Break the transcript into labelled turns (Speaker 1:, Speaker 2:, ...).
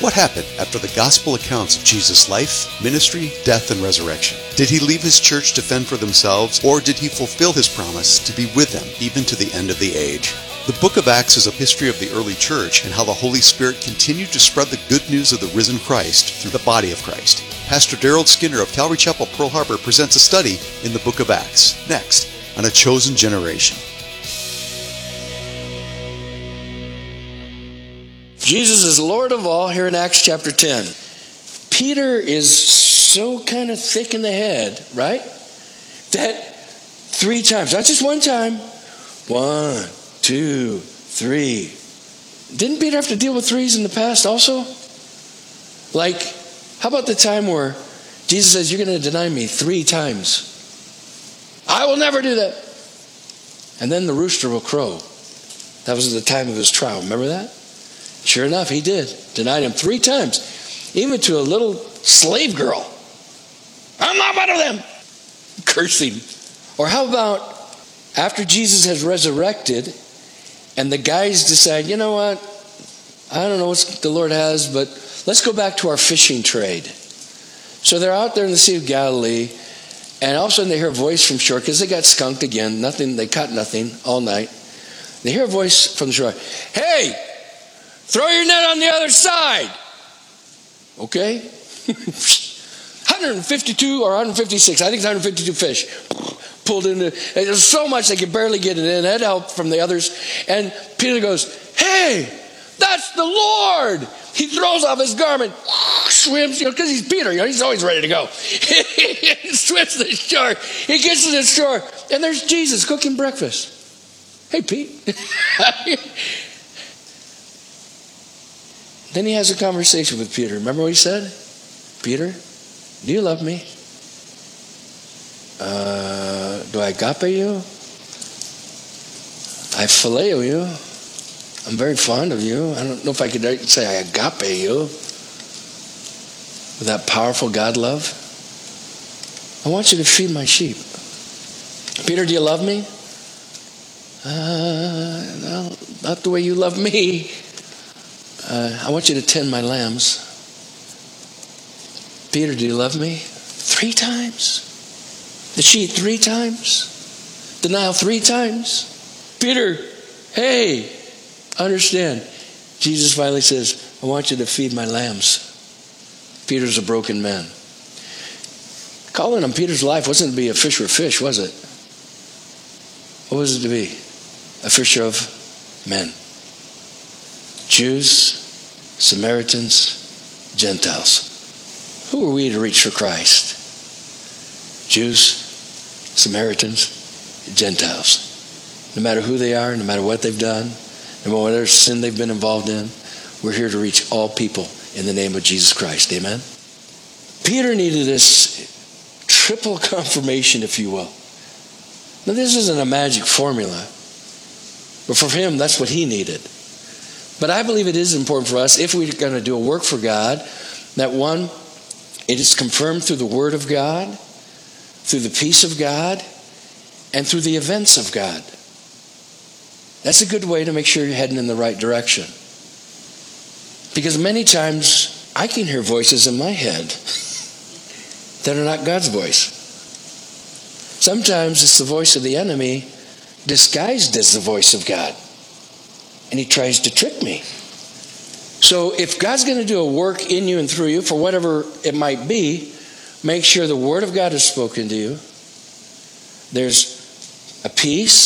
Speaker 1: What happened after the gospel accounts of Jesus' life, ministry, death, and resurrection? Did he leave his church to fend for themselves, or did he fulfill his promise to be with them even to the end of the age? The book of Acts is a history of the early church and how the Holy Spirit continued to spread the good news of the risen Christ through the body of Christ. Pastor Daryl Skinner of Calvary Chapel, Pearl Harbor presents a study in the book of Acts, next on A Chosen Generation.
Speaker 2: Jesus is Lord of all here in Acts chapter 10. Peter is so kind of thick in the head, right? That 3 times, not just one time, 1, 2, 3. Didn't Peter have to deal with 3s in the past also? Like, how about the time where Jesus says, you're going to deny me 3 times? I will never do that. And then the rooster will crow. That was the time of his trial. Remember that? Sure enough, he did. Denied him 3 times. Even to a little slave girl. I'm not one of them. Cursing. Or how about after Jesus has resurrected and the guys decide, you know what? I don't know what the Lord has, but let's go back to our fishing trade. So they're out there in the Sea of Galilee, and all of a sudden they hear a voice from shore because they got skunked again. Nothing. They caught nothing all night. They hear a voice from the shore. Hey! Throw your net on the other side. Okay? 152 or 156. I think it's 152 fish. Pulled into. There's so much they could barely get it in. Had help from the others. And Peter goes, hey, that's the Lord. He throws off his garment, swims, because he's Peter, he's always ready to go. He swims to the shore. He gets to the shore, and there's Jesus cooking breakfast. Hey, Pete. Then he has a conversation with Peter. Remember what he said? Peter, do you love me? Do I agape you? I phileo you. I'm very fond of you. I don't know if I could say I agape you. With that powerful God love. I want you to feed my sheep. Peter, do you love me? No, not the way you love me. I want you to tend my lambs. Peter, do you love me? 3 times. The cheat 3 times. Denial 3 times. Peter, hey, understand. Jesus finally says, I want you to feed my lambs. Peter's a broken man. Calling on Peter's life wasn't to be a fisher of fish, was it? What was it to be? A fisher of men. Jews, Samaritans, Gentiles. Who are we to reach for Christ? Jews, Samaritans, Gentiles. No matter who they are, no matter what they've done, no matter whatever sin they've been involved in, we're here to reach all people in the name of Jesus Christ. Amen? Peter needed this triple confirmation, if you will. Now, this isn't a magic formula, but for him, that's what he needed. But I believe it is important for us, if we're going to do a work for God, that one, it is confirmed through the Word of God, through the peace of God, and through the events of God. That's a good way to make sure you're heading in the right direction. Because many times, I can hear voices in my head that are not God's voice. Sometimes it's the voice of the enemy disguised as the voice of God. And he tries to trick me. So if God's going to do a work in you and through you, for whatever it might be, make sure the Word of God is spoken to you. There's a peace